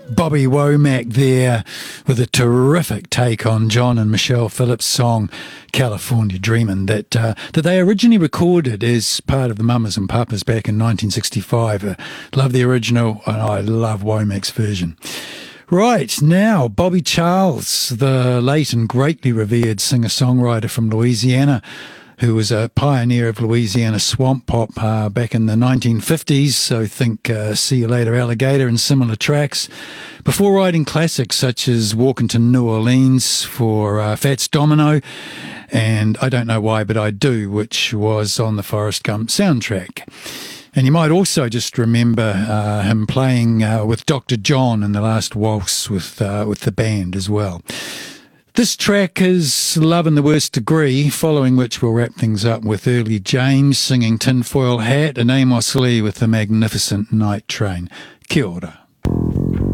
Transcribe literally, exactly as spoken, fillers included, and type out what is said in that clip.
Bobby Womack there with a terrific take on John and Michelle Phillips' song California Dreamin' that uh, that they originally recorded as part of the Mamas and Papas back in nineteen sixty-five. Uh, love the original and I love Womack's version. Right, now Bobby Charles, the late and greatly revered singer-songwriter from Louisiana, who was a pioneer of Louisiana swamp pop uh, back in the nineteen fifties, so think uh, See You Later Alligator and similar tracks, before writing classics such as Walkin' to New Orleans for uh, Fats Domino, and I Don't Know Why But I Do, which was on the Forrest Gump soundtrack. And you might also just remember uh, him playing uh, with Doctor John in The Last Waltz with, uh, with the band as well. This track is Love in the Worst Degree, following which we'll wrap things up with Early James singing Tinfoil Hat and Amos Lee with the magnificent Night Train. Kia ora.